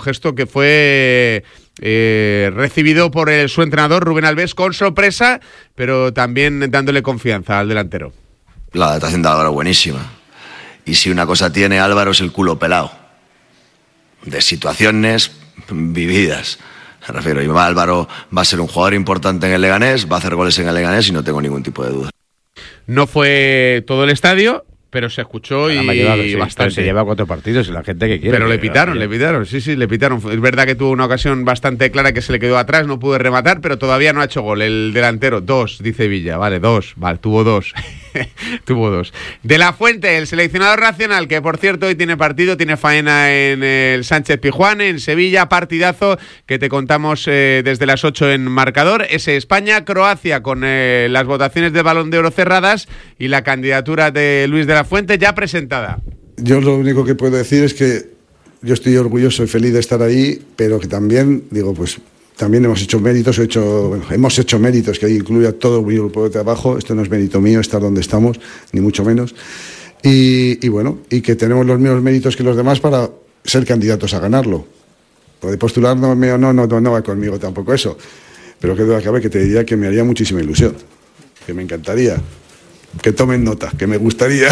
gesto que fue recibido por su entrenador Rubén Albés con sorpresa, pero también dándole confianza al delantero. La adaptación de Álvaro buenísima. Y si una cosa tiene Álvaro es el culo pelado. De situaciones vividas. Me refiero, y Álvaro va a ser un jugador importante en el Leganés, va a hacer goles en el Leganés y no tengo ningún tipo de duda. No fue todo el estadio, pero se escuchó y bastante. Se lleva 4 partidos y la gente que quiere. Pero le pitaron, sí, le pitaron. Es verdad que tuvo una ocasión bastante clara que se le quedó atrás, no pudo rematar, pero todavía no ha hecho gol. El delantero, 2, dice Villa, vale, 2, vale, tuvo 2. Tuvo 2. De la Fuente, el seleccionador nacional, que por cierto hoy tiene partido, tiene faena en el Sánchez Pizjuán, en Sevilla, partidazo que te contamos desde las 8 en marcador. Ese España-Croacia con las votaciones de Balón de Oro cerradas y la candidatura de Luis de la Fuente ya presentada. Yo lo único que puedo decir es que yo estoy orgulloso y feliz de estar ahí, pero que también, digo, pues también hemos hecho méritos, hemos hecho méritos, que ahí incluye a todo mi grupo de trabajo. Esto no es mérito mío estar donde estamos, ni mucho menos. Y bueno, y que tenemos los mismos méritos que los demás para ser candidatos a ganarlo. Lo de postular no va conmigo tampoco eso. Pero que duda cabe que te diría que me haría muchísima ilusión, que me encantaría, que tomen nota, que me gustaría.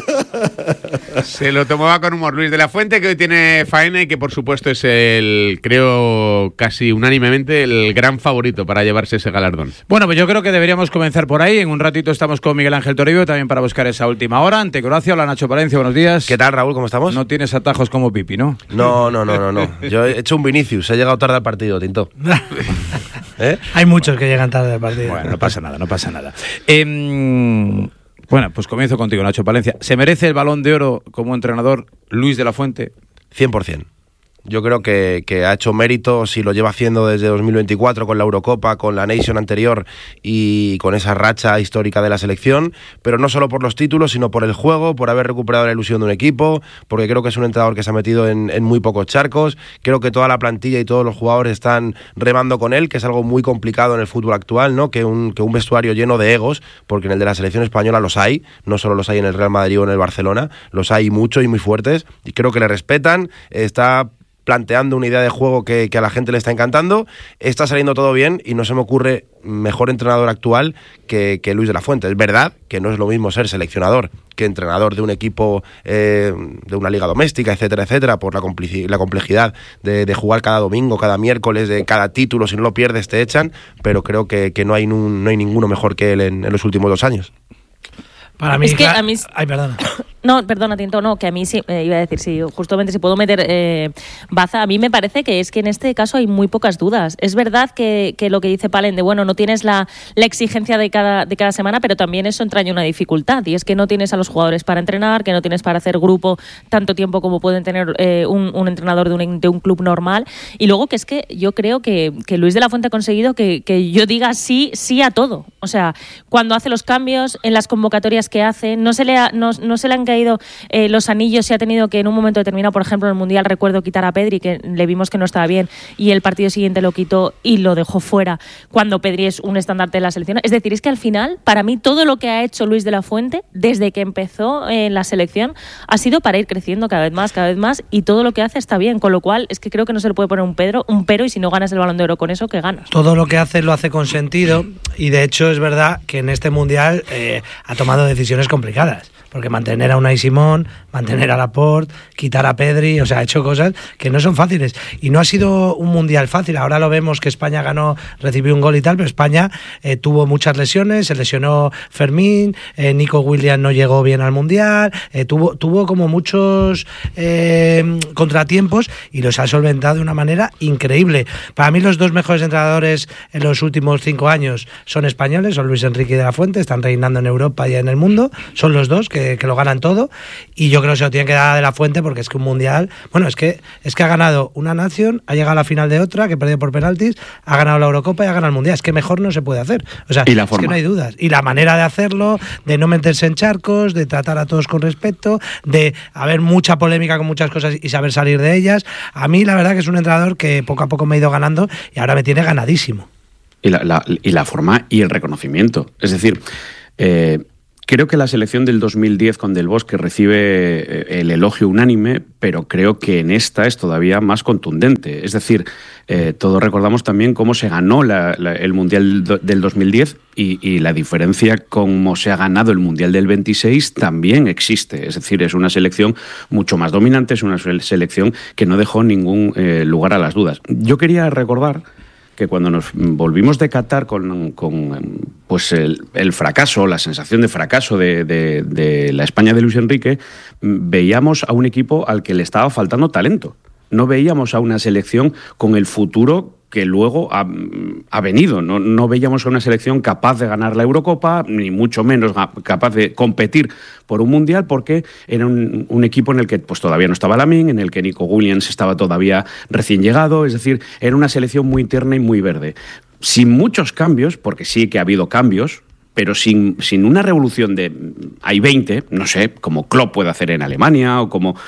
Se lo tomaba con humor Luis de la Fuente, que hoy tiene faena y que por supuesto es creo casi unánimemente el gran favorito para llevarse ese galardón. Bueno, pues yo creo que deberíamos comenzar por ahí. En un ratito estamos con Miguel Ángel Toribio también para buscar esa última hora ante Croacia. Hola, Nacho Palencia, buenos días. ¿Qué tal, Raúl? ¿Cómo estamos? No tienes atajos como Pipi, ¿no? No. Yo he hecho un Vinicius, he llegado tarde al partido, Tinto. Hay muchos que llegan tarde al partido. Bueno, no pasa nada. Bueno, pues comienzo contigo, Nacho Palencia. ¿Se merece el Balón de Oro como entrenador Luis de la Fuente? 100%. Yo creo que ha hecho mérito, si lo lleva haciendo desde 2024 con la Eurocopa, con la Nation anterior y con esa racha histórica de la selección, pero no solo por los títulos, sino por el juego, por haber recuperado la ilusión de un equipo, porque creo que es un entrenador que se ha metido en muy pocos charcos. Creo que toda la plantilla y todos los jugadores están remando con él, que es algo muy complicado en el fútbol actual, ¿no? Que un vestuario lleno de egos, porque en el de la selección española los hay, no solo los hay en el Real Madrid o en el Barcelona, los hay mucho y muy fuertes, y creo que le respetan, está planteando una idea de juego que a la gente le está encantando, está saliendo todo bien y no se me ocurre mejor entrenador actual que Luis de la Fuente. Es verdad que no es lo mismo ser seleccionador que entrenador de un equipo de una liga doméstica, etcétera, por la complejidad de jugar cada domingo, cada miércoles, de cada título, si no lo pierdes te echan, pero creo que no hay ninguno mejor que él en los últimos 2 años. Para mí, es que a mí... Ay, perdona. No, perdona, Tinto, no, que a mí sí, iba a decir, sí, justamente si puedo meter baza, a mí me parece que es que en este caso hay muy pocas dudas. Es verdad que lo que dice Palen de, bueno, no tienes la exigencia de cada semana, pero también eso entraña una dificultad, y es que no tienes a los jugadores para entrenar, que no tienes para hacer grupo tanto tiempo como pueden tener un entrenador de un club normal, y luego que es que yo creo que Luis de la Fuente ha conseguido que yo diga sí a todo. O sea, cuando hace los cambios, en las convocatorias que hace, no se le han caído los anillos y ha tenido que en un momento determinado, por ejemplo en el Mundial recuerdo quitar a Pedri, que le vimos que no estaba bien y el partido siguiente lo quitó y lo dejó fuera cuando Pedri es un estandarte de la selección. Es decir, es que al final para mí todo lo que ha hecho Luis de la Fuente desde que empezó en la selección ha sido para ir creciendo cada vez más, y todo lo que hace está bien, con lo cual es que creo que no se le puede poner un pero, y si no ganas el Balón de Oro con eso, ¿qué ganas? Todo lo que hace lo hace con sentido, y de hecho es verdad que en este Mundial ha tomado decisiones complicadas, porque mantener a Unai Simón, mantener a Laporte, quitar a Pedri, o sea, ha hecho cosas que no son fáciles, y no ha sido un Mundial fácil. Ahora lo vemos que España ganó, recibió un gol y tal, pero España tuvo muchas lesiones, se lesionó Fermín, Nico Williams no llegó bien al Mundial, tuvo como muchos contratiempos, y los ha solventado de una manera increíble. Para mí los 2 mejores entrenadores en los últimos 5 años son españoles, son Luis Enrique y de la Fuente, están reinando en Europa y en el mundo, son los dos que lo ganan todo, y yo creo que se lo tienen que dar a de la Fuente, porque es que un Mundial, bueno, es que ha ganado una nación, ha llegado a la final de otra, que perdió por penaltis, ha ganado la Eurocopa y ha ganado el Mundial. Es que mejor no se puede hacer, o sea, es que no hay dudas, y la manera de hacerlo, de no meterse en charcos, de tratar a todos con respeto, de haber mucha polémica con muchas cosas y saber salir de ellas. A mí la verdad que es un entrenador que poco a poco me ha ido ganando y ahora me tiene ganadísimo. Y la forma y el reconocimiento, es decir, Creo que la selección del 2010 con Del Bosque recibe el elogio unánime, pero creo que en esta es todavía más contundente. Es decir, todos recordamos también cómo se ganó el Mundial del 2010 y la diferencia cómo se ha ganado el Mundial del 26 también existe. Es decir, es una selección mucho más dominante, es una selección que no dejó ningún lugar a las dudas. Yo quería recordar que cuando nos volvimos de Qatar con pues el fracaso, la sensación de fracaso de la España de Luis Enrique, veíamos a un equipo al que le estaba faltando talento. No veíamos a una selección con el futuro que luego ha venido. No veíamos a una selección capaz de ganar la Eurocopa, ni mucho menos capaz de competir por un Mundial, porque era un equipo en el que pues todavía no estaba Lamine, en el que Nico Williams estaba todavía recién llegado, es decir, era una selección muy tierna y muy verde. Sin muchos cambios, porque sí que ha habido cambios, pero sin una revolución de hay 20, no sé, como Klopp puede hacer en Alemania o como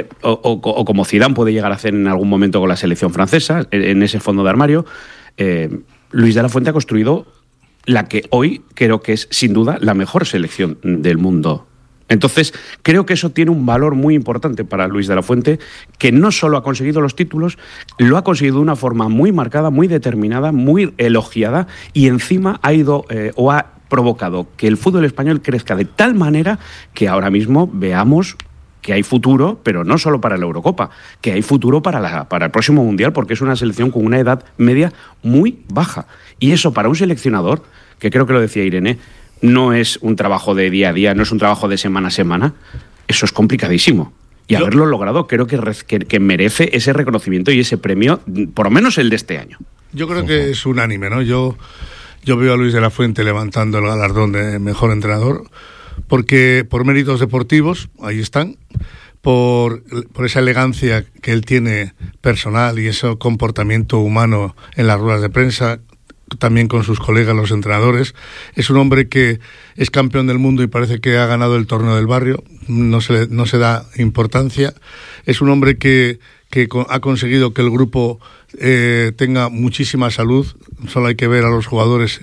Zidane puede llegar a hacer en algún momento con la selección francesa, en ese fondo de armario, Luis de la Fuente ha construido la que hoy creo que es sin duda la mejor selección del mundo. Entonces, creo que eso tiene un valor muy importante para Luis de la Fuente, que no solo ha conseguido los títulos, lo ha conseguido de una forma muy marcada, muy determinada, muy elogiada, y encima ha ido ha provocado que el fútbol español crezca de tal manera que ahora mismo veamos que hay futuro, pero no solo para la Eurocopa, que hay futuro para el próximo Mundial, porque es una selección con una edad media muy baja. Y eso para un seleccionador, que creo que lo decía Irene, no es un trabajo de día a día, no es un trabajo de semana a semana, eso es complicadísimo. Y haberlo logrado creo que merece ese reconocimiento y ese premio, por lo menos el de este año. Yo creo que es unánime, ¿no? Yo veo a Luis de la Fuente levantando el galardón de mejor entrenador, porque por méritos deportivos, ahí están, por esa elegancia que él tiene personal y ese comportamiento humano en las ruedas de prensa, también con sus colegas los entrenadores. Es un hombre que es campeón del mundo y parece que ha ganado el torneo del barrio, no se da importancia. Es un hombre que ha conseguido que el grupo tenga muchísima salud. Solo hay que ver a los jugadores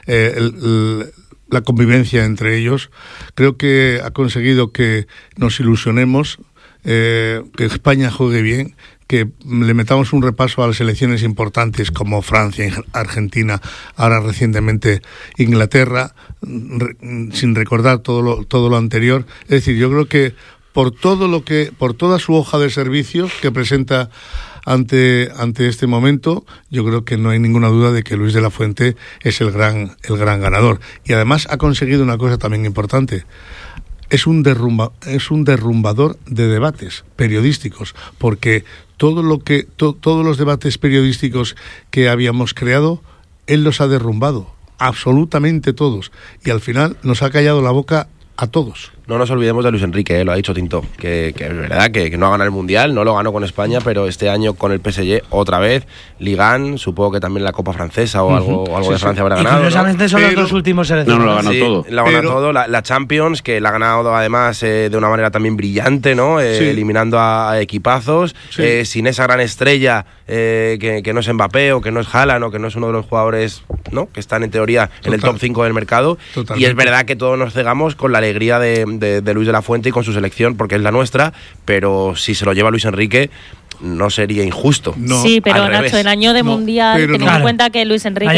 la convivencia entre ellos. Creo que ha conseguido que nos ilusionemos, que España juegue bien, que le metamos un repaso a las selecciones importantes como Francia, Argentina, ahora recientemente Inglaterra, sin recordar todo lo anterior. Es decir, yo creo que por toda su hoja de servicios que presenta ante este momento, yo creo que no hay ninguna duda de que Luis de la Fuente es el gran ganador. Y además ha conseguido una cosa también importante. Es un derrumbador de debates periodísticos, porque todos los debates periodísticos que habíamos creado, él los ha derrumbado, absolutamente todos, y al final nos ha callado la boca a todos. No nos olvidemos de Luis Enrique, lo ha dicho Tinto, que es verdad que no ha ganado el Mundial, no lo ganó con España, pero este año con el PSG otra vez, Ligan, supongo que también la Copa Francesa o algo de Francia habrá ganado. Y curiosamente son los dos últimos seleccionados. No, lo ganó todo. Lo ganó todo, la Champions, que la ha ganado además de una manera también brillante, ¿no? Eliminando a equipazos, sin esa gran estrella que no es Mbappé o que no es Haaland o que no es uno de los jugadores, ¿no?, que están en teoría en el top 5 del mercado. Totalmente. Y es verdad que todos nos cegamos con la alegría de Luis de la Fuente y con su selección, porque es la nuestra, pero si se lo lleva Luis Enrique no sería injusto. No, sí, pero Nacho, en año de Mundial, teniendo en cuenta que Luis Enrique,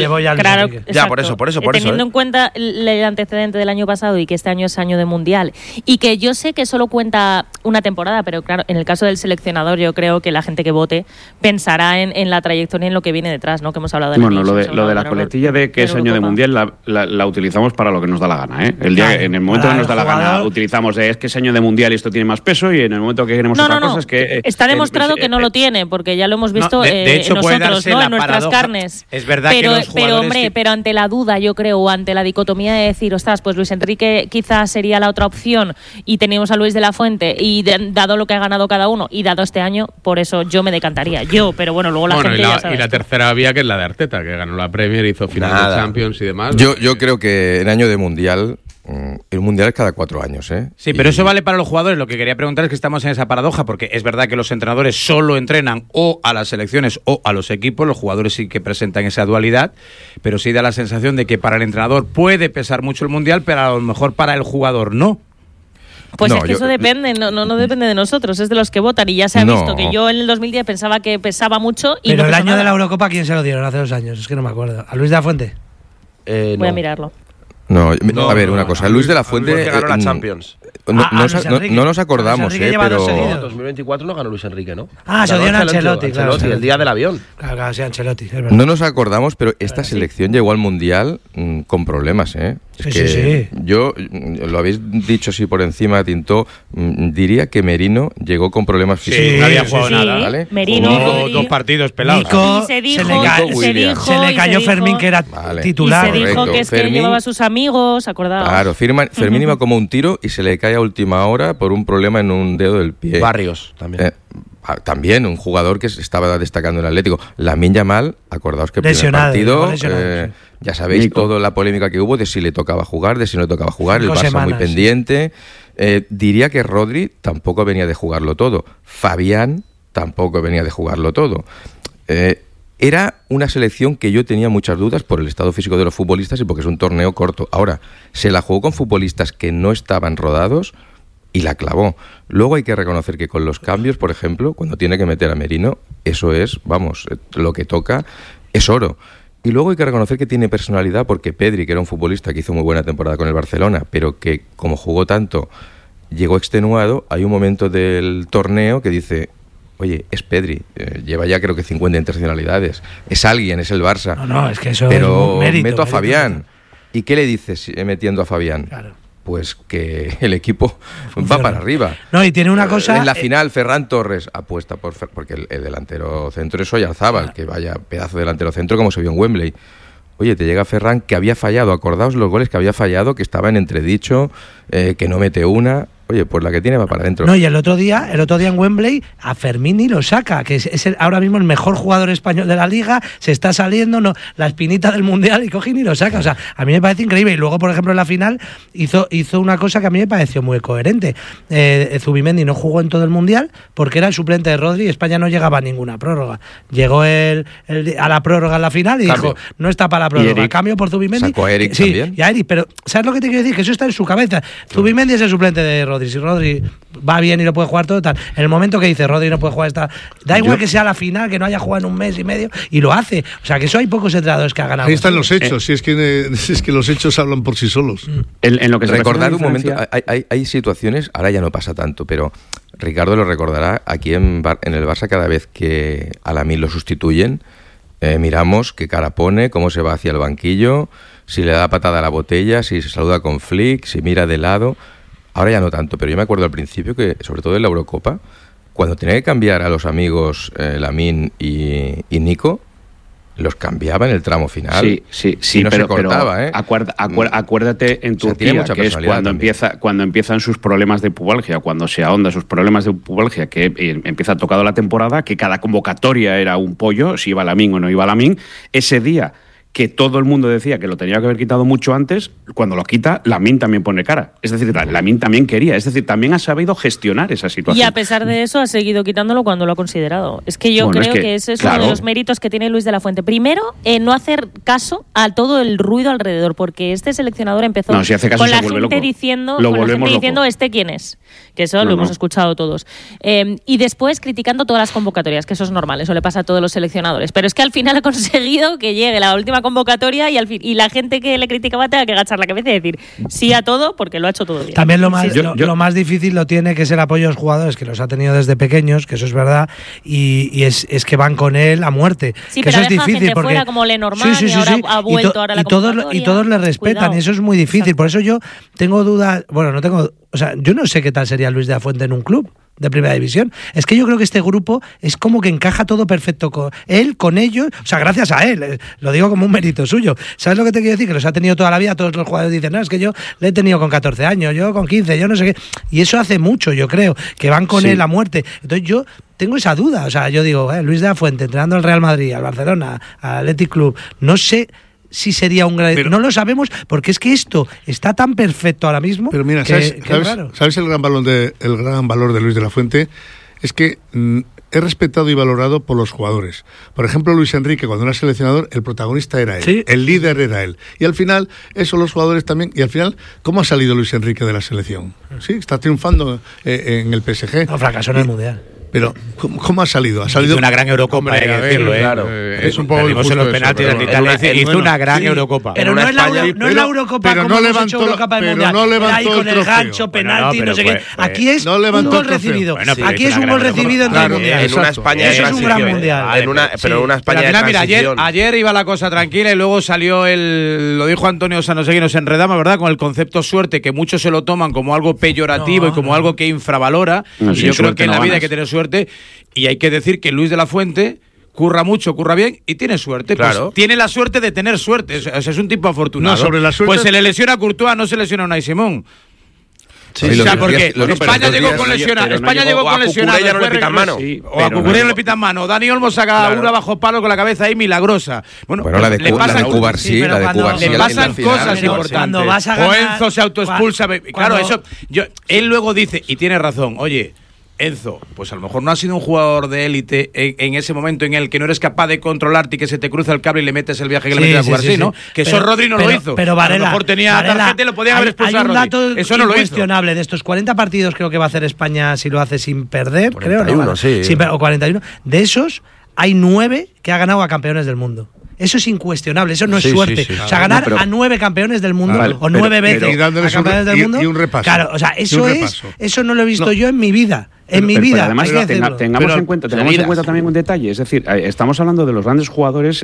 por eso. Teniendo en cuenta el antecedente del año pasado y que este año es año de Mundial, y que yo sé que solo cuenta una temporada, pero claro, en el caso del seleccionador yo creo que la gente que vote pensará en la trayectoria y en lo que viene detrás, ¿no? Que hemos hablado de lo de la coletilla de que es año de Mundial la utilizamos para lo que nos da la gana, ¿eh? En el momento que nos da la gana utilizamos es que es año de Mundial y esto tiene más peso, y en el momento que queremos otra cosa es que está demostrado que no lo tiene, porque ya lo hemos visto de hecho, nosotros, ¿no? En nuestras carnes. Es verdad que los jugadores... pero ante la duda, yo creo, o ante la dicotomía de decir, ostras, pues Luis Enrique quizás sería la otra opción, y tenemos a Luis de la Fuente, y dado lo que ha ganado cada uno, y dado este año, por eso yo me decantaría. Pero bueno, luego la gente ya sabe. Y la tercera vía, que es la de Arteta, que ganó la Premier, hizo final de Champions y demás. Yo creo que en año de Mundial el Mundial es cada 4 años, ¿eh? Sí, pero eso vale para los jugadores. Lo que quería preguntar es que estamos en esa paradoja, porque es verdad que los entrenadores solo entrenan o a las selecciones o a los equipos. Los jugadores sí que presentan esa dualidad, pero sí da la sensación de que para el entrenador puede pesar mucho el Mundial, pero a lo mejor para el jugador no. Pues es que eso depende, no depende de nosotros, es de los que votan. Y ya se ha visto que yo en el 2010 pensaba que pesaba mucho. Y pero no el año nada. de la Eurocopa, ¿quién se lo dieron hace 2 años? Es que no me acuerdo. ¿A Luis de la Fuente? Voy a mirarlo. No, a ver, una cosa. Luis de la Fuente Porque ganó la Champions. No nos acordamos, pero... En 2024 no ganó Luis Enrique, ¿no? Se dio a Ancelotti, claro. El día del avión. Claro, sí, Ancelotti. Es verdad. No nos acordamos, pero esta selección llegó al Mundial con problemas, ¿eh? Sí. Yo, lo habéis dicho así por encima, Tintó, diría que Merino llegó con problemas físicos. Sí, no había jugado nada, ¿vale? Merino, 2 partidos pelados. Nico, se le cayó Fermín, que era titular. Y se dijo correcto. que es que Fermín, llevaba a sus amigos, ¿acordado? Claro, Fermín iba como un tiro y se le cae a última hora por un problema en un dedo del pie. Barrios también. También un jugador que se estaba destacando en el Atlético. Lamine Yamal, acordaos que el primer partido, ya sabéis toda la polémica que hubo de si le tocaba jugar, de si no le tocaba jugar, el Barça muy pendiente. Diría que Rodri tampoco venía de jugarlo todo. Fabián tampoco venía de jugarlo todo. Era una selección que yo tenía muchas dudas por el estado físico de los futbolistas y porque es un torneo corto. Ahora, se la jugó con futbolistas que no estaban rodados y la clavó. Luego hay que reconocer que con los cambios, por ejemplo, cuando tiene que meter a Merino, eso es, vamos, lo que toca es oro. Y luego hay que reconocer que tiene personalidad porque Pedri, que era un futbolista que hizo muy buena temporada con el Barcelona, pero que como jugó tanto, llegó extenuado, hay un momento del torneo que dice... Oye, es Pedri, lleva ya creo que 50 internacionalidades, es alguien, es el Barça. No, es que eso pero es mérito, meto a Fabián. ¿Y qué le dices metiendo a Fabián? Claro. Pues que el equipo va para arriba. No, y tiene una cosa... En la final, Ferran Torres apuesta porque el delantero centro es Oyarzábal, que vaya pedazo de delantero centro como se vio en Wembley. Oye, te llega Ferran, que había fallado, acordaos los goles que había fallado, que estaba en entredicho, que no mete una... Oye, pues la que tiene va para adentro. No, y el otro día en Wembley a Fermini lo saca, que es ahora mismo el mejor jugador español de la liga, se está saliendo la espinita del Mundial y coge y lo saca. O sea, a mí me parece increíble. Y luego, por ejemplo, en la final hizo una cosa que a mí me pareció muy coherente. Zubimendi no jugó en todo el Mundial porque era el suplente de Rodri y España no llegaba a ninguna prórroga. Llegó a la prórroga en la final y dijo, no está para la prórroga. Cambio por Zubimendi. Sacó a Eric también. Y a Eric, pero ¿sabes lo que te quiero decir? Que eso está en su cabeza. Zubimendi es el suplente de Rodri. Si Rodri va bien y lo puede jugar todo, tal. En el momento que dice Rodri no puede jugar da igual que sea la final, que no haya jugado en un mes y medio, y lo hace. O sea, que eso hay pocos entrenadores que ha ganado. Ahí están los hechos, si es que los hechos hablan por sí solos. En lo que se recordar un momento, hay situaciones, ahora ya no pasa tanto, pero Ricardo lo recordará, aquí en el Barça cada vez que a Lamine lo sustituyen, miramos qué cara pone, cómo se va hacia el banquillo, si le da patada a la botella, si se saluda con Flick, si mira de lado. Ahora ya no tanto, pero yo me acuerdo al principio que, sobre todo en la Eurocopa, cuando tenía que cambiar a los amigos Lamine y Nico, los cambiaba en el tramo final. Sí, y no pero, se cortaba, acuérdate en Turquía, que es cuando empiezan sus problemas de pubalgia, cuando se ahonda sus problemas de pubalgia, que empieza tocado la temporada, que cada convocatoria era un pollo, si iba Lamine o no iba Lamine. Ese día que todo el mundo decía que lo tenía que haber quitado mucho antes, cuando lo quita, Lamine también pone cara. Es decir, Lamine también quería. Es decir, también ha sabido gestionar esa situación. Y a pesar de eso, ha seguido quitándolo cuando lo ha considerado. Es que yo creo que ese es uno de los méritos que tiene Luis de la Fuente. Primero, no hacer caso a todo el ruido alrededor, porque este seleccionador empezó si hace caso, con la gente diciendo, ¿este quién es? Que eso lo hemos escuchado todos. Y después criticando todas las convocatorias, que eso es normal, eso le pasa a todos los seleccionadores. Pero es que al final ha conseguido que llegue la última convocatoria y la gente que le criticaba tenga que agachar la cabeza y decir sí a todo porque lo ha hecho todo bien. También lo más difícil lo tiene, que es el apoyo de los jugadores, que los ha tenido desde pequeños, que eso es verdad, y es que van con él a muerte. Sí, que pero eso es difícil gente porque fuera como Lenormand y ahora ha vuelto ahora la convocatoria. Y todos le respetan. Cuidado. Y eso es muy difícil. Por eso yo tengo dudas, yo no sé qué tal sería Luis de la Fuente en un club de primera división. Es que yo creo que este grupo es como que encaja todo perfecto con él, con ellos, o sea, gracias a él, lo digo como un mérito suyo. ¿Sabes lo que te quiero decir? Que los ha tenido toda la vida, todos los jugadores dicen, no, es que yo le he tenido con 14 años, yo con 15, yo no sé qué. Y eso hace mucho, yo creo, que van con él a muerte. Entonces yo tengo esa duda, o sea, yo digo, Luis de la Fuente entrenando al Real Madrid, al Barcelona, al Athletic Club, no sé si sería un gran... no lo sabemos porque es que esto está tan perfecto ahora mismo. Pero mira, ¿sabes el gran valor de Luis de la Fuente? Es que es respetado y valorado por los jugadores. Por ejemplo, Luis Enrique, cuando era seleccionador, el protagonista era él, ¿sí? El líder era él. Y al final, eso los jugadores también. Y al final, ¿cómo ha salido Luis Enrique de la selección? Sí, está triunfando en el PSG. No, fracasó en el Mundial. Pero, ¿cómo ha salido? Ha salido una gran Eurocopa, hay que decirlo, claro. Es un poco injusto los penaltis de Italia. Hizo una gran Eurocopa. Pero no es la Eurocopa como hemos hecho Eurocopa del Mundial. No levantó ahí con el gancho, penalti, no sé qué. Aquí es un gol recibido. Aquí es un gol recibido en el Mundial. En una España eso es un gran Mundial. Pero en una España de transición. Mira, ayer iba la cosa tranquila y luego salió lo dijo Antonio Sanosegui, nos enredamos, ¿verdad? Con el concepto suerte, que muchos se lo toman como algo peyorativo y como algo que infravalora. Y yo creo que en la vida hay que tener suerte. Y hay que decir que Luis de la Fuente curra mucho, curra bien y tiene suerte. Claro. Pues tiene la suerte de tener suerte. O sea, es un tipo afortunado. No, sobre la suerte... Pues se le lesiona a Courtois, no se lesiona a Unai Simón. Sí, o sea, porque España llegó con lesionado. España llegó con lesionado. Ya no le pitan mano. O a Cucurella le pitan mano. Dani Olmo saca una bajo palo con la cabeza ahí milagrosa. Bueno, la de Cubar sí, la de Cubar sí. Le pasan cosas importantes. O Enzo se autoexpulsa. Claro, eso. Él luego dice, y tiene razón, oye, Enzo, pues a lo mejor no has sido un jugador de élite en ese momento en el que no eres capaz de controlarte y que se te cruza el cable y le metes el viaje que le metes a Cubarsí, ¿no? Que eso Rodri no lo hizo. Pero Varela, a lo mejor tenía tarjeta y lo podían haber expulsado. Hay un dato eso no lo hizo. incuestionable de estos 40 partidos creo que va a hacer España si lo hace sin perder, 41, creo, ¿no? Sí. O 41. De esos hay 9 que ha ganado a campeones del mundo. Eso es incuestionable, eso no es suerte. O sea, ganar a 9 campeones del mundo o 9 veces a campeones del mundo. Y un repaso. Claro, o sea, eso no lo he visto yo en mi vida. Pero además, tengamos en cuenta también un detalle. Es decir, estamos hablando de los grandes jugadores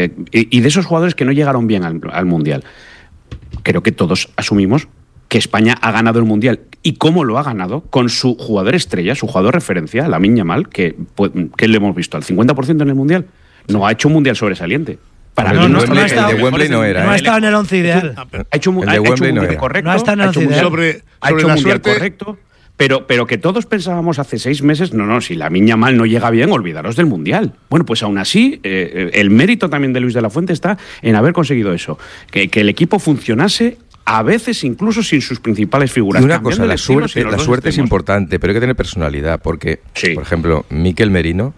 y de esos jugadores que no llegaron bien al Mundial. Creo que todos asumimos que España ha ganado el Mundial. ¿Y cómo lo ha ganado? Con su jugador estrella, su jugador referencia, Lamine Yamal, que le hemos visto al 50% en el Mundial. No ha hecho un Mundial sobresaliente. El de Wembley no era. No ha estado en el 11 ideal. Ha hecho un Mundial correcto. No ha estado en el 11 ideal. Ha hecho un Mundial correcto. Pero que todos pensábamos hace 6 meses, si Lamine Yamal no llega bien, olvidaros del Mundial. Bueno, pues aún así, el mérito también de Luis de la Fuente está en haber conseguido eso. Que el equipo funcionase, a veces incluso sin sus principales figuras. Y una cosa, la suerte es importante, pero hay que tener personalidad, porque, por ejemplo, Mikel Merino,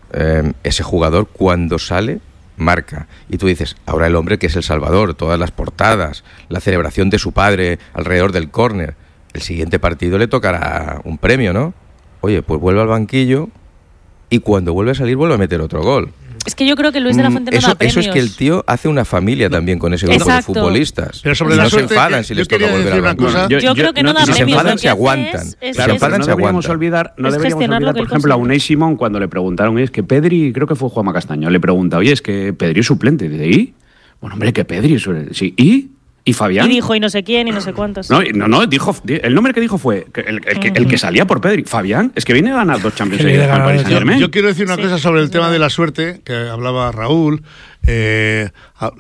ese jugador, cuando sale, marca. Y tú dices, ahora el hombre que es el salvador, todas las portadas, la celebración de su padre alrededor del córner. El siguiente partido le tocará un premio, ¿no? Oye, pues vuelve al banquillo y cuando vuelve a salir vuelve a meter otro gol. Es que yo creo que Luis de la Fuente no da premios. Eso es que el tío hace una familia también con ese grupo de futbolistas. Pero sobre la suerte, se enfadan si les toca volver al banquillo. Yo creo que no da premios. Si se enfadan, se aguantan. No deberíamos olvidar, por ejemplo, a Unai Simón cuando le preguntaron, es que Pedri, creo que fue Juanma Castaño, le pregunta, oye, es que Pedri es suplente. Dice, ¿y? Bueno, hombre, que Pedri es sí, ¿y Fabián? Y dijo, y no sé quién, y no sé cuántos. No, dijo, el nombre que dijo fue el que salía por Pedri. Fabián, es que viene a ganar 2 Champions League al Paris Saint-Germain. Yo quiero decir una cosa sobre el tema de la suerte, que hablaba Raúl, de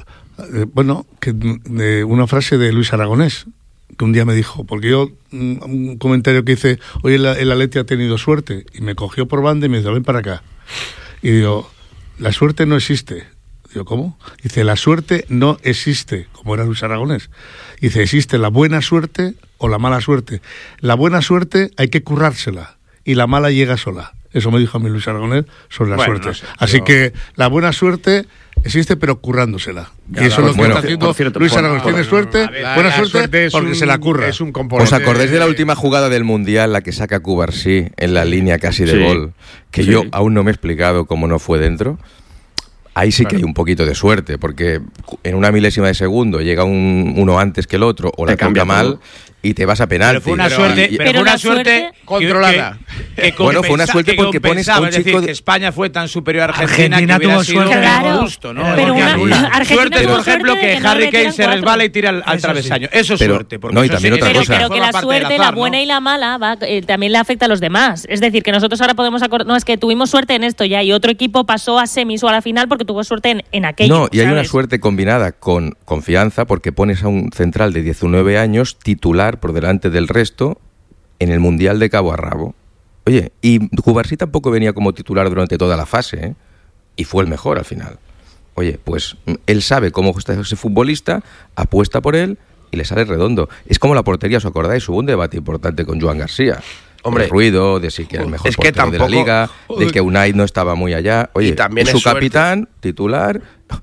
una frase de Luis Aragonés, que un día me dijo, porque yo, un comentario que hice, hoy el Atleti ha tenido suerte, y me cogió por banda y me dijo, ven para acá. Y digo, la suerte no existe. Digo, ¿cómo? Dice, la suerte no existe, como era Luis Aragonés. Dice, existe la buena suerte o la mala suerte. La buena suerte hay que currársela y la mala llega sola. Eso me dijo a mí Luis Aragonés sobre la suerte. No sé, así que la buena suerte existe, pero currándosela. Y eso es lo que está haciendo Luis Aragonés. Tiene suerte, buena suerte, porque se la curra. Es un componente. ¿Os acordáis de la última jugada del Mundial, la que saca Cubarsí en la línea casi de gol? Que yo aún no me he explicado cómo no fue dentro. Ahí sí que hay un poquito de suerte, porque en una milésima de segundo llega uno antes que el otro, o la cambia mal, y te vas a penalti. Pero fue una suerte, pero una suerte controlada. Bueno, fue una suerte porque pones a un chico... Es decir, que España fue tan superior a Argentina que hubiera sido justo, ¿no? Pero suerte, por ejemplo, que Harry Kane se resbala y tira al travesaño. Eso es suerte. No, y también otra cosa. Pero que la suerte, la buena y la mala, también le afecta a los demás. Es decir, que nosotros ahora podemos acordar... No, es que tuvimos suerte en esto ya, y otro equipo pasó a semis o a la final porque tuvo suerte en aquello. No, y hay una suerte combinada con confianza, porque pones a un central de 19 años titular por delante del resto en el Mundial de cabo a rabo. Oye, y Cubarsí tampoco venía como titular durante toda la fase, ¿eh? Y fue el mejor al final. Oye, pues él sabe cómo está ese futbolista, apuesta por él y le sale redondo. Es como la portería, ¿os acordáis? Hubo un debate importante con Joan García. Hombre, el ruido, de si que era el mejor portero de la liga, de que Unai no estaba muy allá. Oye, y también es su capitán, titular...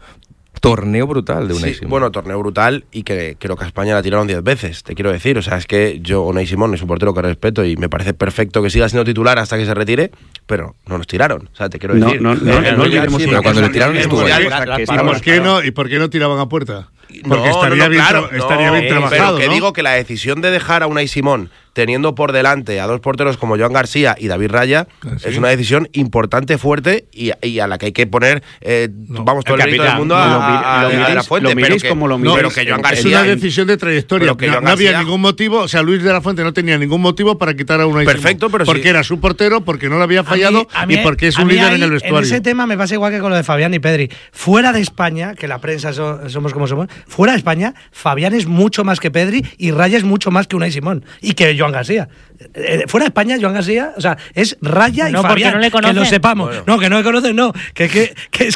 Torneo brutal de Unai Simón. Bueno, torneo brutal y que creo que a España la tiraron 10 veces, te quiero decir. O sea, es que yo, Unai Simón, es un portero que respeto y me parece perfecto que siga siendo titular hasta que se retire, pero no nos tiraron. O sea, te quiero decir. No olvidemos pero cuando le tiraron estuvo ahí. ¿Y por qué no tiraban a puerta? Porque estaría bien trabajado, pero que ¿no? digo que la decisión de dejar a Unai Simón teniendo por delante a dos porteros como Joan García y David Raya, es una decisión importante, fuerte y a la que hay que poner vamos, todo el mérito del mundo a la Fuente. Pero que Joan García... Es una decisión de trayectoria. No había ningún motivo, o sea, Luis de la Fuente no tenía ningún motivo para quitar a Unai Simón. Perfecto, pero porque era su portero, porque no le había fallado y porque es un líder en el vestuario. En ese tema me pasa igual que con lo de Fabián y Pedri. Fuera de España, que la prensa somos como somos, fuera de España, Fabián es mucho más que Pedri y Raya es mucho más que Unai Simón y que Joan García. Fuera de España, Joan García, o sea, es Raya y Fabián, no le que lo sepamos. Bueno. No, que no le conocen, no. Que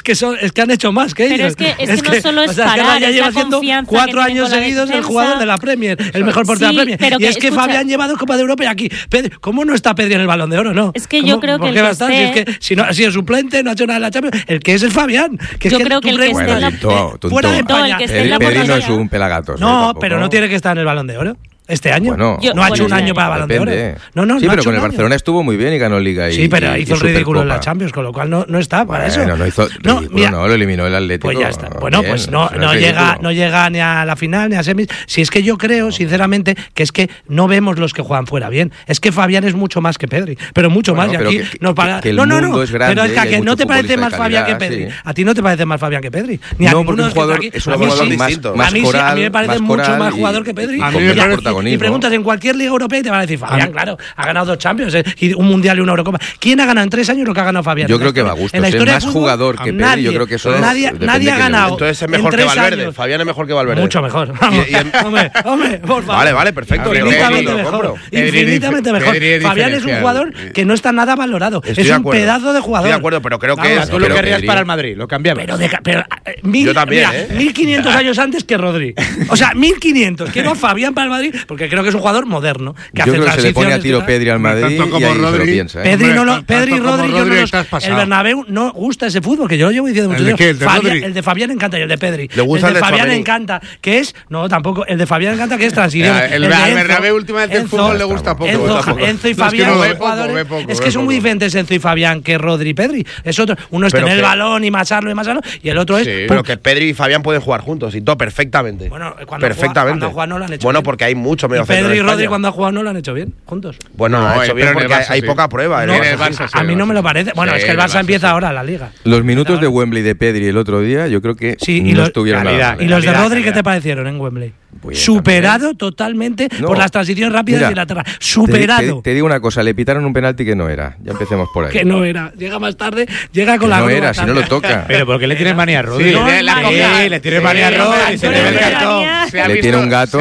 es que han hecho más que ellos. Pero es que no solo es parar, que Raya es lleva siendo 4 años seguidos el jugador de la Premier, el mejor portero de la Premier. Y es que Fabián lleva 2 Copas de Europa y aquí. Pedri, ¿cómo no está Pedri en el Balón de Oro? No. Es que yo creo que el que esté... si no ha sido suplente, no ha hecho nada en la Champions, el que es el Fabián. Yo creo que el que esté en la... Fuera de España. Pedri no es un pelagatos. No, pero no tiene que estar en el Balón de Oro. Este año. Bueno, no ha hecho un año para Balón de Oro. No, sí, pero con el Barcelona estuvo muy bien y ganó Liga. Sí, pero hizo el ridículo en la Champions, con lo cual no está para eso. No hizo ridículo, no, lo eliminó el Atlético. Pues ya está. Bueno, pues no llega ni a la final ni a semis. Si es que yo creo, sinceramente, que es que no vemos los que juegan fuera bien. Es que Fabián es mucho más que Pedri, pero mucho más. Y aquí nos paga. No. Es grande, pero es que no te parece más Fabián que Pedri. A ti no te parece más Fabián que Pedri. No, porque un jugador es un jugador distinto. A mí me parece mucho más jugador que Pedri. Y preguntas en cualquier liga europea y te van a decir, Fabián, claro, ha ganado 2 Champions, y un Mundial y una Eurocopa. ¿Quién ha ganado en 3 años lo que ha ganado Fabián? Yo creo que va a gusto. Es más jugador que Pedri, yo creo que eso nadie ha ganado. Entonces es mejor que Valverde. Fabián es mejor que Valverde. Mucho mejor. Hombre, por favor. Vale, perfecto. Infinitamente mejor. Fabián es un jugador que no está nada valorado. Es un pedazo de jugador. Estoy de acuerdo, pero creo que tú lo querrías para el Madrid, lo cambiamos. Pero yo también, 1500 años antes que Rodri. O sea, 1500. Quiero a Fabián para el Madrid porque creo que es un jugador moderno. Yo creo que se le pone a tiro Pedri al Madrid y ahí se lo piensa. Pedri y Rodri, el Bernabéu no gusta ese fútbol, que yo lo llevo diciendo mucho tiempo. El de Fabián encanta y el de Pedri. El de Fabián encanta, que es... No, tampoco. El de Fabián encanta, que es transición. El Bernabéu últimamente el fútbol le gusta poco. Enzo y Fabián, es que son muy diferentes Enzo y Fabián que Rodri y Pedri. Es otro. Uno es tener el balón y macharlo y el otro es... Pero que Pedri y Fabián pueden jugar juntos y todo perfectamente. Bueno, cuando juegan no lo han hecho bien. Bueno, porque hay mucho medio centro. Pedri y Rodri cuando han jugado no lo han hecho bien, juntos. Bueno, no ha hecho bien porque hay poca prueba. A mí no me lo parece. Bueno, es que el Barça empieza ahora la Liga. Los minutos de Wembley de Pedri el otro día, yo creo que no estuvieron nada. ¿Y los de Rodri qué te parecieron en Wembley? Superado totalmente por las transiciones rápidas y lateral. Superado. Te digo una cosa, le pitaron un penalti que no era. Ya empecemos por ahí. Que no era. Llega más tarde, llega con la no era, si no lo toca. Pero ¿por qué le tienes manía a Rodri? Le tienes manía a Rodri. Se le ve el gato. Le tiene un gato.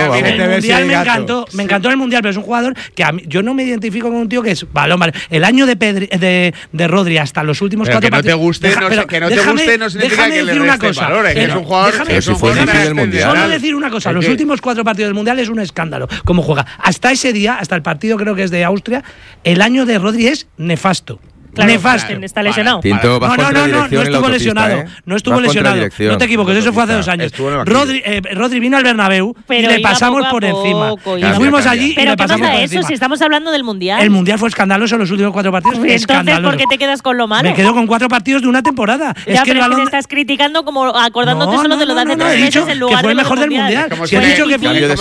Me encantó el Mundial, pero es un jugador que yo no me identifico con un tío que es balón. El año de Rodri hasta los últimos 4 partidos. Que no te guste no significa que le restes valor. Es un jugador del Mundial. Solo decir una cosa, los últimos 4 partidos del Mundial es un escándalo cómo juega. Hasta ese día, hasta el partido creo que es de Austria, el año de Rodri es nefasto. Claro, nefasto. Está lesionado. Tinto, no estuvo lesionado. No estuvo lesionado. No te equivoques, eso fue hace 2 años. Rodri vino al Bernabéu y le pasamos por encima. Y fuimos allí y le pasamos por encima. Si estamos hablando del Mundial. El Mundial fue escandaloso en los últimos 4 partidos. Entonces, ¿por qué te quedas con lo malo? Me quedo con 4 partidos de una temporada. Es que te estás criticando como acordándote solo de lo de hace 3 meses en lugar de fue el mejor del Mundial. Si he dicho que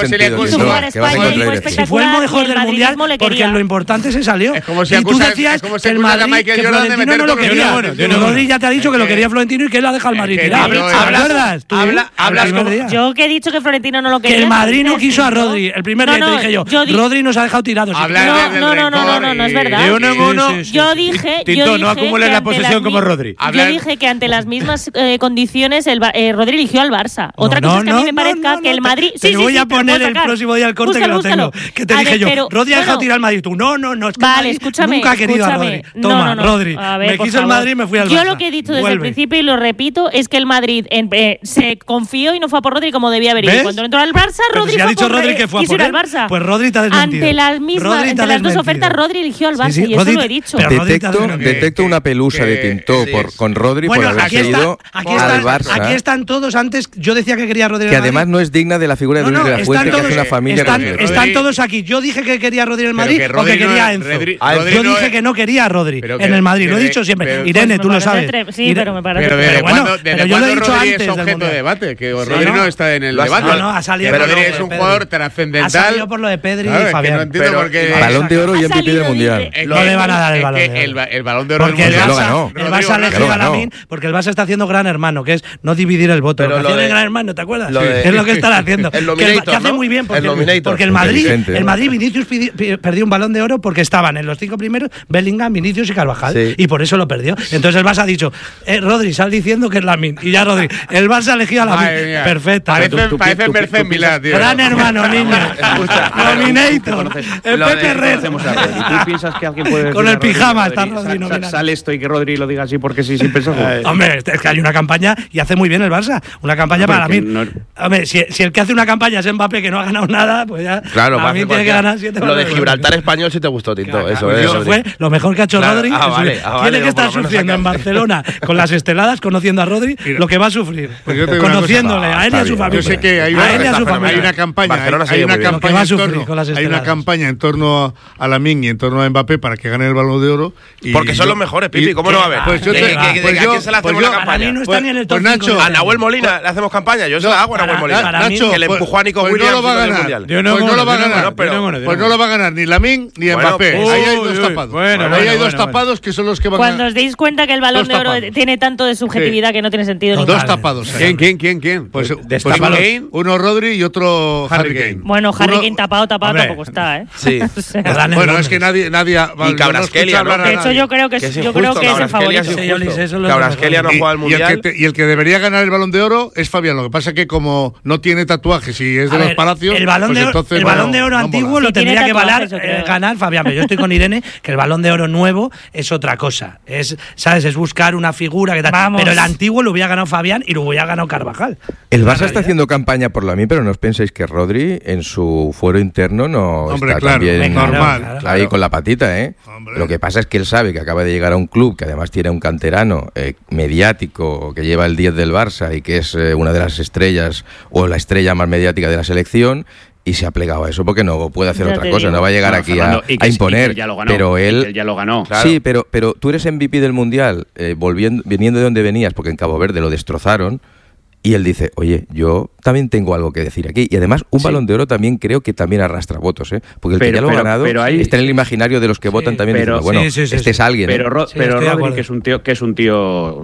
fue el mejor del Mundial porque en lo importante se salió. Y tú decías que el Madrid no lo quería. Rodri ya te ha dicho que lo quería Florentino y que él ha dejado al Madrid tirado. ¿Acuerdas? Yo que he dicho que Florentino no lo quería. Que el Madrid no quiso a Rodri. El primer día te dije yo, Rodri nos ha dejado tirados. No es verdad. Yo dije Tinto, no acumules la posesión como Rodri. Yo dije que ante las mismas condiciones Rodri eligió al Barça. Otra cosa es que a mí me parezca que el Madrid... Te voy a poner el próximo día al corte que lo tengo. Que te dije yo, Rodri ha dejado tirar al Madrid. Tú, no, es que vale, escúchame, nunca ha querido a Rodri. No, Rodri. Me quiso el Madrid y me fui al Barça. Yo lo que he dicho desde el principio y lo repito es que el Madrid se confió y no fue a por Rodri como debía haber ido. Cuando entró al Barça, Rodri fue a por al Barça. Pues Rodri te ha desmentido. Ante las dos ofertas, Rodri eligió al Barça y eso lo he dicho. Detecto una pelusa de Tintó con Rodri por haberse ido al Barça. Aquí están todos. Antes yo decía que quería a Rodri. Que además no es digna de la figura de Luis de la Fuente, que hace una familia. Están todos aquí. Yo dije que quería a Rodri en el Madrid o que quería a Enzo. Yo dije que no quería a Rodri en el Madrid. Lo he dicho siempre. Irene, tú lo sabes. Sí, pero me parece. Pero yo lo he dicho antes. Es objeto de debate. Que Rodri no está en el debate. No, ha salido. Pero Rodri es un jugador trascendental. Ha salido por lo de Pedri y Fabián. No entiendo por qué. Balón de Oro y MVP del Mundial. No le van a dar el Balón de Oro. El Balón de Oro porque el Barça ha elegido a Lamine porque el Barça está haciendo Gran Hermano, que es no dividir el voto. Lo que hacía el Gran Hermano, ¿te acuerdas? Es lo que están haciendo. Que hace muy bien porque el Madrid Vinicius perdió un Balón de Oro porque estaban en los 5 primeros Bellingham, Vinicius y Carvajal y por eso lo perdió. Entonces el Barça ha dicho, Rodri, sal diciendo que es Lamine y ya Rodri. El Barça ha elegido a Lamine. Perfecto. Parece Merced Milá, tío. Gran Hermano, niño. Nominator. El Pepe Herrera. ¿Y tú piensas que alguien puede con el pijama está Rodri nominado? Sale esto y que Rodri lo diga así porque sí, sin pensarlo. Hombre, es que hay una campaña y hace muy bien el Barça. Una campaña para Lamine. Hombre, si el que hace una campaña es Mbappé, que no ha ganado nada, pues ya. Claro, Lamine tiene que ganar 7 Lo de Gibraltar español sí te gustó, Tinto. Eso fue lo mejor que ha hecho Rodri. Tiene que estar sufriendo en Barcelona con las esteladas, conociendo a Rodri, lo que va a sufrir. Conociéndole a él y a su familia. Yo sé que hay una campaña. Hay una campaña en torno a Lamine y en torno a Mbappé para que gane el Balón de Oro. Porque son los mejores, Pipi. ¿Cómo no va a haber? ¿A quién se le hacemos la campaña? Para mí no está ni en el top 5. A Nahuel Molina le hacemos campaña. Yo se la hago a Nahuel Molina. Nacho, que le empujó a Nico Williams. No lo va a ganar. Pues no lo va a ganar ni Lamine ni Mbappé. Ahí hay dos tapados. Ahí hay dos tapados que son los que van a ganar. Cuando os deis cuenta que el Balón de Oro tiene tanto de subjetividad que no tiene sentido ninguno. Dos tapados. ¿Quién? Pues uno Rodri y otro Harry Kane. Bueno, Harry Kane tapado tampoco está, ¿eh? Sí. Bueno, es que nadie y Kvaratskhelia, ¿no? De hecho, yo creo que es el favorito. Kvaratskhelia no juega al Mundial. Y el que debería ganar el Balón de Oro es Fabián. Lo que pasa es que como no tiene tatuajes y es de los Palacios, el Balón de Oro antiguo lo tendría que ganar Fabián. Pero yo estoy con Irene que el Balón de Oro nuevo es otra cosa. Es buscar una figura que tal. Pero el antiguo lo hubiera ganado Fabián y lo hubiera ganado Carvajal. El Barça está haciendo campaña por Lamine, pero no os penséis que Rodri en su fuero interno no está también ahí con la patita, ¿eh? Lo que pasa es que él sabe que acaba de llegar a un club que además tiene un canterano mediático que lleva el 10 del Barça y que es una de las estrellas o la estrella más mediática de la selección. Y se ha plegado a eso porque no puede hacer otra cosa, no va a llegar aquí Fernando, a imponer. Pero él ya lo ganó. Claro. Sí, pero tú eres MVP del Mundial, viniendo de donde venías, porque en Cabo Verde lo destrozaron. Y él dice, oye, yo también tengo algo que decir aquí. Y además, un Balón de Oro también creo que también arrastra votos, ¿eh? Porque el que ya lo ha ganado está en el imaginario de los que votan también. Diciendo, bueno, este es alguien. Pero Rodri, que es un tío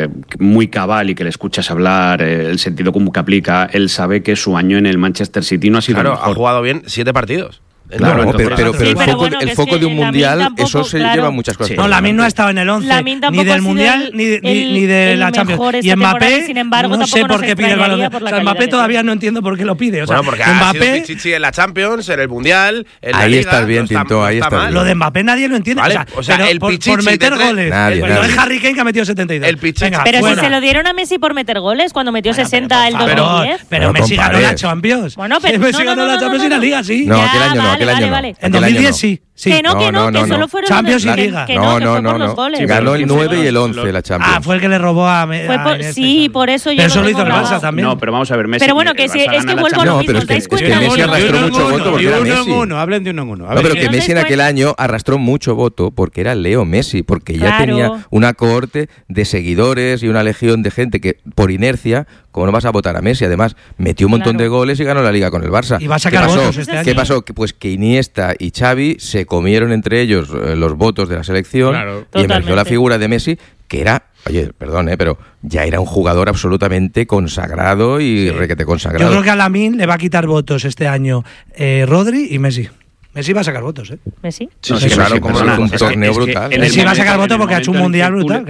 muy cabal y que le escuchas hablar, el sentido común que aplica, él sabe que su año en el Manchester City no ha sido mejor. Ha jugado bien 7 partidos. Claro, pero el foco de un mundial, eso se lleva muchas cosas. No, Lamine no ha estado en el 11, ni del mundial ni de la Champions. Y Mbappé, no sé por qué pide el Balón de Oro. Mbappé todavía no entiendo por qué lo pide. Bueno, porque ha sido pichichi en la Champions, en el mundial, en la Liga. Ahí estás bien, Tinto, ahí estás bien. Lo de Mbappé nadie lo entiende. O sea, el pichichi por meter goles. No es Harry Kane que ha metido 72. Pero si se lo dieron a Messi por meter goles cuando metió 60 el 2010. Pero Messi ganó la Champions. Bueno, pero Messi ganó la Champions y la Liga, sí. No, aquel año no. 2010 sí. Que no, que solo fueron Champions y Liga. No. Ganó el 9 y el 11 la Champions. Fue el que le robó a sí, por eso yo. Pero eso lo hizo el Barça también. No, pero vamos a ver, Messi. Pero bueno, que es que vuelvo a lo mismo, ¿os dais cuenta? Es que Messi arrastró mucho voto porque era Messi. Hablen de uno en uno. No, pero que Messi en aquel año arrastró mucho voto porque era Leo Messi, porque ya tenía una cohorte de seguidores y una legión de gente que, por inercia, como no vas a votar a Messi, además metió un montón de goles y ganó la Liga con el Barça. Y va a sacar votos este año. ¿Qué pasó? Pues que Iniesta y Xavi se comieron entre ellos los votos de la selección y emergió la figura de Messi, que era, oye, perdón, pero ya era un jugador absolutamente consagrado y requete consagrado. Yo creo que a Lamine le va a quitar votos este año Rodri y Messi. Messi va a sacar votos, ¿eh? ¿Messi? Sí, claro, como es un torneo brutal. Messi va a sacar votos porque ha hecho un mundial brutal, claro.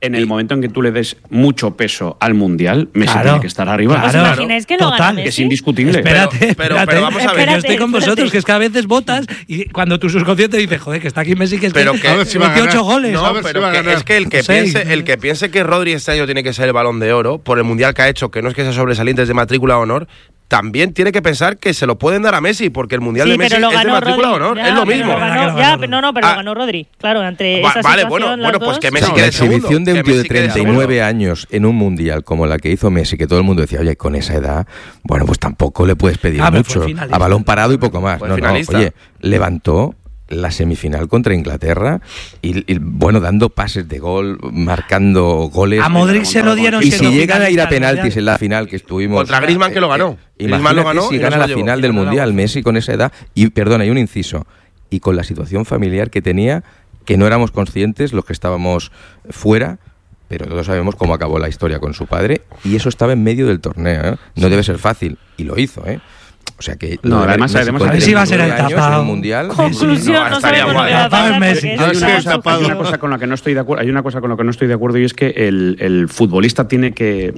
en el momento en que tú le des mucho peso al Mundial, Messi tiene que estar arriba. ¿Os imagináis que lo gana Messi? Es indiscutible. Espérate, pero vamos a ver. Yo estoy con vosotros, que es que a veces votas y cuando tu subconsciente dice, joder, que está aquí Messi, que es pero que 28 goles. No, pero es que el que piense que Rodri este año tiene que ser el Balón de Oro por el Mundial que ha hecho, que no es que sea sobresaliente, es de matrícula de honor, también tiene que pensar que se lo pueden dar a Messi, porque el Mundial de Messi es de matrícula de honor, es lo mismo. Pero lo ganó Rodri, claro, entre esa situación, bueno, pues que Messi quede la exhibición de un tío de 39 años en un Mundial como la que hizo Messi, que todo el mundo decía, oye, con esa edad, bueno, pues tampoco le puedes pedir mucho, a balón parado y poco más. Oye, levantó la semifinal contra Inglaterra y bueno, dando pases de gol, marcando goles. A Modric se lo dieron. Y si llegan a ir a penaltis en la final que estuvimos contra Griezmann, que lo ganó. Griezmann lo ganó, si gana la final del Mundial Messi con esa edad. Y perdona, hay un inciso, y con la situación familiar que tenía, que no éramos conscientes los que estábamos fuera, pero todos sabemos cómo acabó la historia con su padre, y eso estaba en medio del torneo, ¿eh? No debe ser fácil, y lo hizo, ¿eh. O sea que además a ver si va a ser el tapado. Mundial. Conclusión, no sabemos lo que va a pasar. Hay una cosa con la que no estoy de acuerdo, y es que el futbolista tiene que,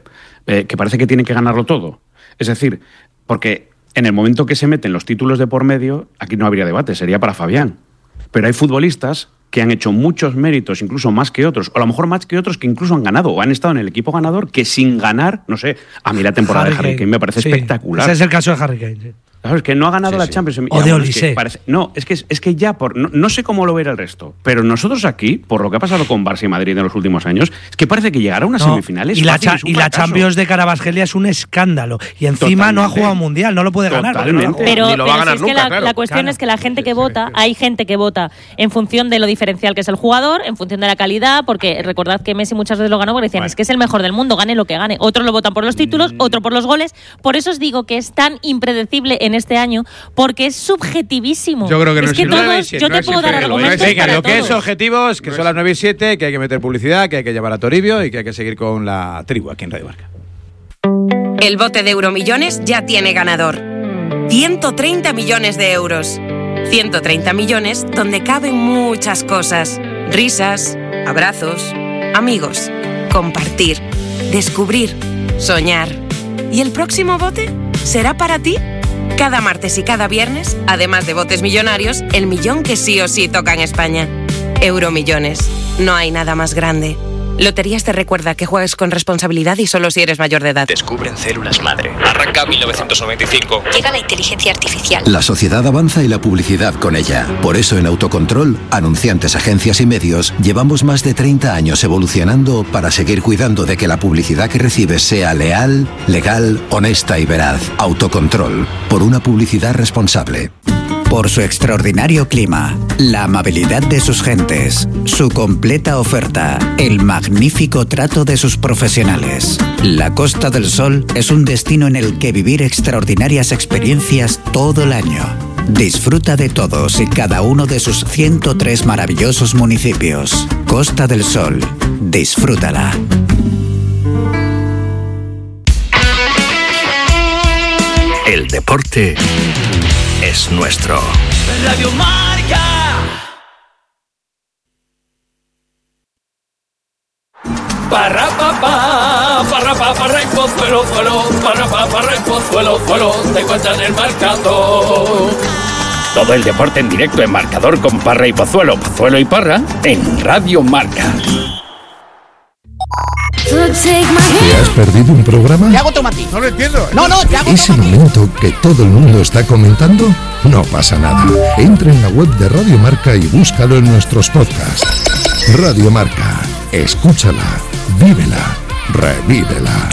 que parece que tiene que ganarlo todo. Es decir, porque en el momento que se meten los títulos de por medio, aquí no habría debate, sería para Fabián. Pero hay futbolistas que han hecho muchos méritos, incluso más que otros, o a lo mejor más que otros que incluso han ganado o han estado en el equipo ganador, que sin ganar, no sé, a mí la temporada de Harry Kane me parece espectacular. Ese es el caso de Harry Kane, sí. Claro, es que no ha ganado la Champions. O de Olise. Es que ya no sé cómo lo verá el resto, pero nosotros aquí, por lo que ha pasado con Barça y Madrid en los últimos años, es que parece que llegar a unas semifinales y la Champions de Carabasquelia es un escándalo. Y encima no ha jugado Mundial, no lo puede ganar. Pero es que la cuestión es que la gente que vota, hay gente que vota en función de lo diferencial que es el jugador, en función de la calidad, porque recordad que Messi muchas veces lo ganó porque decían, es que es el mejor del mundo, gane lo que gane. Otros lo votan por los títulos, otro por los goles. Por eso os digo que es tan impredecible en este año, porque es subjetivísimo. Yo creo que no es que todos, yo te puedo dar argumentos para lo que todos. es objetivo es que son las 9:07, que hay que meter publicidad, que hay que llevar a Toribio y que hay que seguir con la tribu aquí en Radio Marca. El bote de Euromillones ya tiene ganador. 130 millones de euros. 130 millones donde caben muchas cosas. Risas, abrazos, amigos, compartir, descubrir, soñar. ¿Y el próximo bote será para ti? Cada martes y cada viernes, además de botes millonarios, el millón que sí o sí toca en España. Euromillones. No hay nada más grande. Loterías te recuerda que juegues con responsabilidad y solo si eres mayor de edad. Descubren células madre. Arranca 1995. Llega la inteligencia artificial. La sociedad avanza y la publicidad con ella. Por eso en Autocontrol, anunciantes, agencias y medios, llevamos más de 30 años evolucionando para seguir cuidando de que la publicidad que recibes sea leal, legal, honesta y veraz. Autocontrol. Por una publicidad responsable. Por su extraordinario clima, la amabilidad de sus gentes, su completa oferta, el magnífico trato de sus profesionales. La Costa del Sol es un destino en el que vivir extraordinarias experiencias todo el año. Disfruta de todos y cada uno de sus 103 maravillosos municipios. Costa del Sol, disfrútala. El deporte es nuestro. Radio Marca. Parra y Pozuelo, parra y Pozuelo, te cuentan el marcador. Todo el deporte en directo en marcador con Parra y Pozuelo y Parra en Radio Marca. ¿Te has perdido un programa? Te hago tomatín. No lo entiendo. No, te hago ¿Ese tomatín. momento que todo el mundo está comentando? No pasa nada. Entra en la web de Radio Marca y búscalo en nuestros podcasts. Radio Marca. Escúchala, vívela, revívela.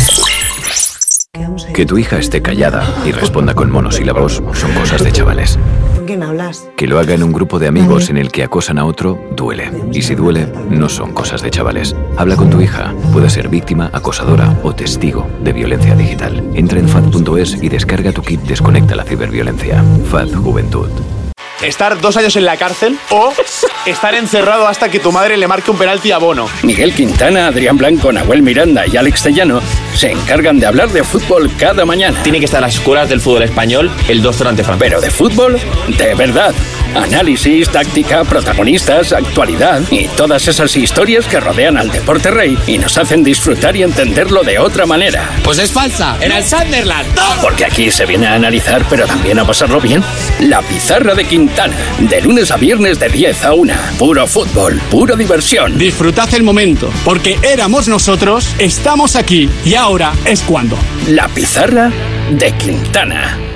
Que tu hija esté callada y responda con monosílabos son cosas de chavales. ¿Con quién hablas? Que lo haga en un grupo de amigos en el que acosan a otro, duele. Y si duele, no son cosas de chavales. Habla con tu hija. Puede ser víctima, acosadora o testigo de violencia digital. Entra en FAD.es y descarga tu kit Desconecta la ciberviolencia. FAD Juventud. Estar 2 años en la cárcel o estar encerrado hasta que tu madre le marque un penalti a Bono. Miguel Quintana, Adrián Blanco, Nahuel Miranda y Alex Tellano se encargan de hablar de fútbol cada mañana. Tiene que estar a las escuelas del fútbol español el doctor ante Francia. Pero de fútbol, de verdad. Análisis, táctica, protagonistas, actualidad y todas esas historias que rodean al deporte rey y nos hacen disfrutar y entenderlo de otra manera. Pues es falsa, era el Sunderland. Porque aquí se viene a analizar, pero también a pasarlo bien. La Pizarra de Quintana, de lunes a viernes de 10 a 1. Puro fútbol, pura diversión. Disfrutad el momento, porque éramos nosotros, estamos aquí y ahora es cuando. La Pizarra de Quintana.